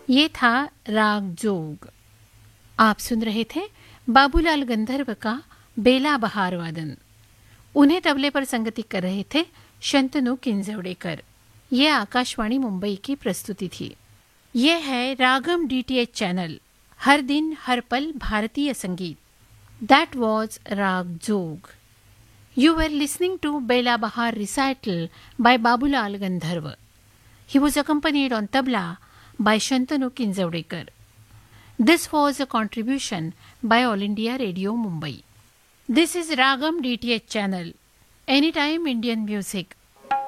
ये था राग जोग। आप सुन रहे थे बाबूलाल गंधर्व का बेला बहार वादन। उन्हें तबले पर संगति कर रहे थे शंतनु किंजवड़ेकर। ये आकाशवाणी मुंबई की प्रस्तुति थी। ये है रागम डीटीएच चैनल, हर दिन हर पल भारतीय संगीत। दैट वॉज राग जोग। You were listening to Bela Bahar recital by Babulal Gandharva. He was accompanied on tabla by Shantanu Kinjavdekar. This was a contribution by All India Radio Mumbai. This is Ragam DTH channel. Anytime Indian music.